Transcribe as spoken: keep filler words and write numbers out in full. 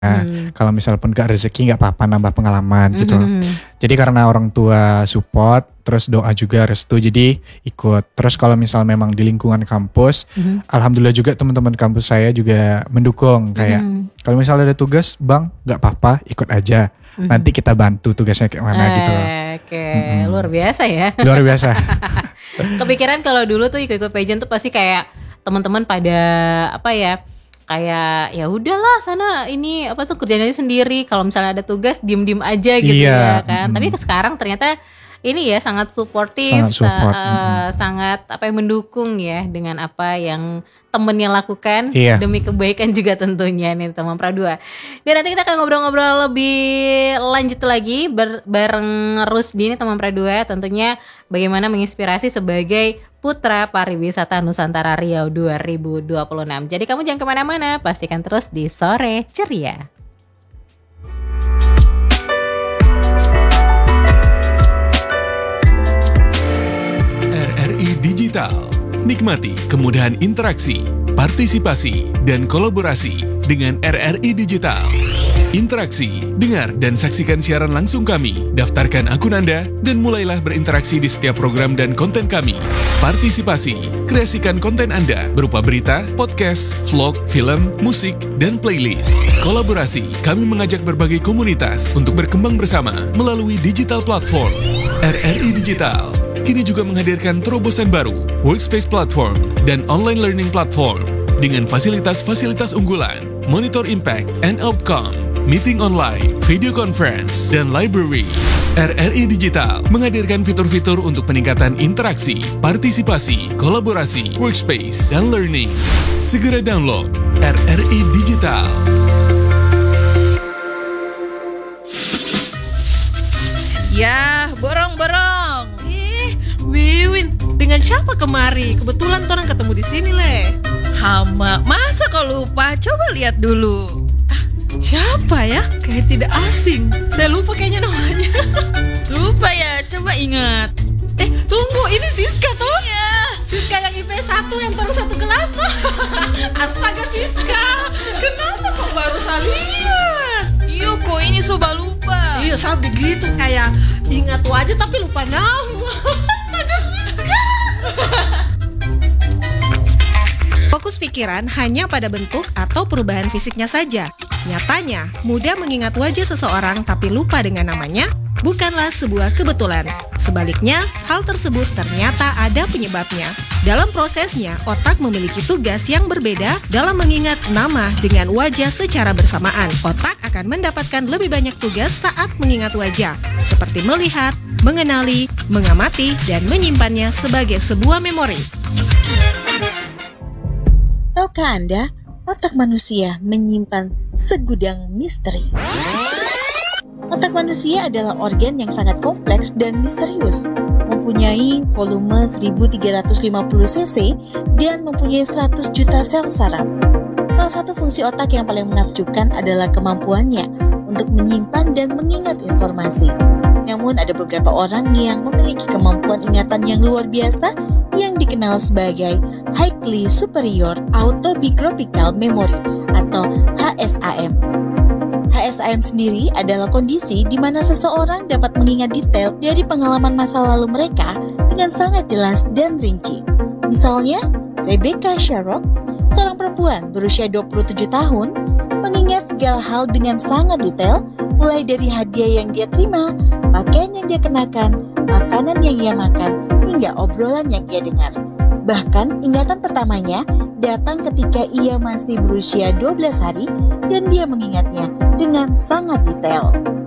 Hmm. Kalau misal pun gak rezeki gak apa-apa nambah pengalaman gitu. Mhm. Jadi karena orang tua support, terus doa juga restu, jadi ikut. Terus kalau misal memang di lingkungan kampus, Mhm. alhamdulillah juga teman-teman kampus saya juga mendukung. Kayak Mhm. kalau misal ada tugas, bang gak apa-apa ikut aja. Mhm. Nanti kita bantu tugasnya kayak mana gitu loh. Oke, Mm-mm. luar biasa ya. Luar biasa. Kepikiran kalau dulu tuh ikut-ikut pageant tuh pasti kayak teman-teman pada apa ya? Kayak ya udahlah sana ini apa tuh kerjaan aja sendiri. Kalau misalnya ada tugas diem-diem aja gitu Iya, ya kan. mm. Tapi sekarang ternyata ini ya sangat suportif, Sangat support, sa- uh, sangat apa ya mendukung ya dengan apa yang temennya lakukan Iya. demi kebaikan juga tentunya nih teman Pradua. Dan nanti kita akan ngobrol-ngobrol lebih lanjut lagi ber- bareng Rusdi nih teman Pradua, tentunya bagaimana menginspirasi sebagai Putra Pariwisata Nusantara Riau dua ribu dua puluh enam. Jadi kamu jangan kemana-mana, pastikan terus di Sore Ceria. R R I Digital. Nikmati kemudahan interaksi, partisipasi, dan kolaborasi dengan R R I Digital. Interaksi, dengar dan saksikan siaran langsung kami, daftarkan akun Anda, dan mulailah berinteraksi di setiap program dan konten kami. Partisipasi, kreasikan konten Anda berupa berita, podcast, vlog, film, musik, dan playlist. Kolaborasi, kami mengajak berbagai komunitas untuk berkembang bersama melalui digital platform. R R I Digital kini juga menghadirkan terobosan baru, workspace platform, dan online learning platform dengan fasilitas-fasilitas unggulan, monitor impact and outcome, meeting online, video conference, dan library. R R I Digital menghadirkan fitur-fitur untuk peningkatan interaksi, partisipasi, kolaborasi, workspace, dan learning. Segera download R R I Digital. Ya, borong-borong. Eh, Wiwin, dengan siapa kemari? Kebetulan orang ketemu di sini, Le. Hama, masa kau lupa? Coba lihat dulu. Siapa ya? Kayak tidak asing. Saya lupa kayaknya namanya. Lupa ya, coba ingat. Eh, tunggu, ini Siska toh? Iya. Siska yang I P S satu yang terus satu kelas toh. Astaga Siska, kenapa kok baru saya lihat? Iya, kok ini soba lupa. Iya, saya begitu kayak ingat wajah tapi lupa nama. Astaga Siska. Fokus pikiran hanya pada bentuk atau perubahan fisiknya saja. Nyatanya, mudah mengingat wajah seseorang tapi lupa dengan namanya bukanlah sebuah kebetulan. Sebaliknya, hal tersebut ternyata ada penyebabnya. Dalam prosesnya, otak memiliki tugas yang berbeda dalam mengingat nama dengan wajah secara bersamaan. Otak akan mendapatkan lebih banyak tugas saat mengingat wajah, seperti melihat, mengenali, mengamati, dan menyimpannya sebagai sebuah memori. Tahukah Anda, otak manusia menyimpan segudang misteri. Otak manusia adalah organ yang sangat kompleks dan misterius, mempunyai volume seribu tiga ratus lima puluh cc dan mempunyai seratus juta sel saraf. Salah satu fungsi otak yang paling menakjubkan adalah kemampuannya untuk menyimpan dan mengingat informasi. Namun ada beberapa orang yang memiliki kemampuan ingatan yang luar biasa yang dikenal sebagai Highly Superior Autobiographical Memory atau H S A M. H S A M sendiri adalah kondisi di mana seseorang dapat mengingat detail dari pengalaman masa lalu mereka dengan sangat jelas dan rinci. Misalnya, Rebecca Sharrock, seorang perempuan berusia dua puluh tujuh tahun, mengingat segala hal dengan sangat detail, mulai dari hadiah yang dia terima, pakaian yang dia kenakan, makanan yang ia makan, hingga obrolan yang ia dengar. Bahkan ingatan pertamanya datang ketika ia masih berusia dua belas hari dan dia mengingatnya dengan sangat detail.